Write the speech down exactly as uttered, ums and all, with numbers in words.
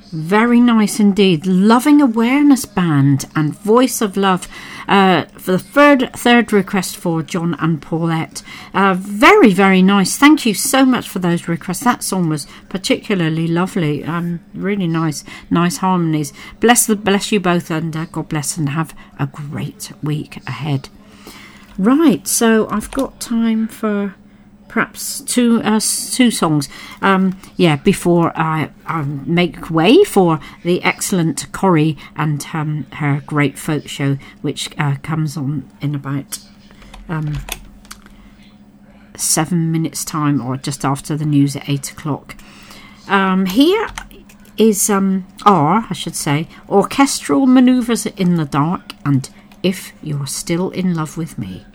Very nice indeed. Loving Awareness Band and Voice of Love uh, for the third third request for John and Paulette. Uh, very, very nice. Thank you so much for those requests. That song was particularly lovely. Um, really nice, nice harmonies. Bless the, bless you both, and uh, God bless, and have a great week ahead. Right, so I've got time for perhaps two uh, two songs, um, yeah, before I, I make way for the excellent Corrie and um, her great folk show, which uh, comes on in about um, seven minutes' time, or just after the news at eight o'clock. Um, here is, um, are, I should say, Orchestral Manoeuvres in the Dark and If You're Still in Love with Me.